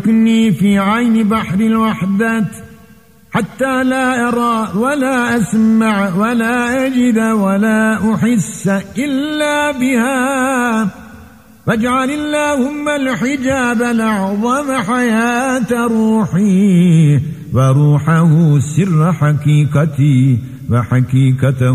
إني في عين بحر الوحدات حتى لا أرى ولا أسمع ولا أجد ولا أحس إلا بها، فاجعل اللهم الحجاب الأعظم حياة روحي وروحه سر حقيقتي وحقيقته